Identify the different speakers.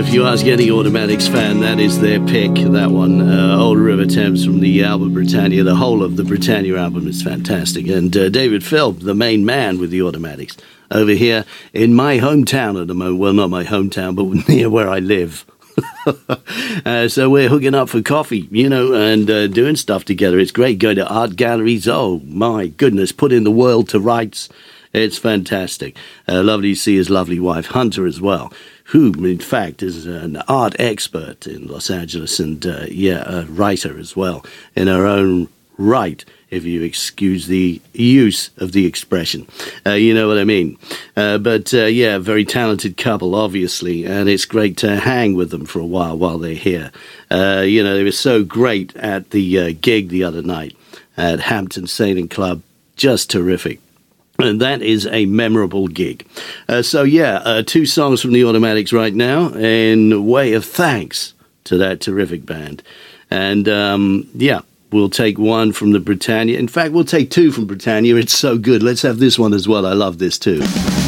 Speaker 1: if you ask any Automatics fan, that is their pick, that one. Old River Thames from the album Britannia. The whole of the Britannia album is fantastic. And David Philp, the main man with the Automatics, over here in my hometown at the moment. Well, not my hometown, but near where I live. So we're hooking up for coffee, and doing stuff together. It's great. Go to art galleries. Oh, my goodness. Putting the world to rights. It's fantastic. Lovely to see his lovely wife, Hunter, as well, who, in fact, is an art expert in Los Angeles and, a writer as well in her own right, if you excuse the use of the expression. You know what I mean. But very talented couple, obviously, and it's great to hang with them for a while they're here. They were so great at the gig the other night at Hampton Sailing Club. Just terrific. And that is a memorable gig. Two songs from the Automatics right now in way of thanks to that terrific band. And, we'll take one from the Britannia. In fact, we'll take two from Britannia. It's so good. Let's have this one as well. I love this too.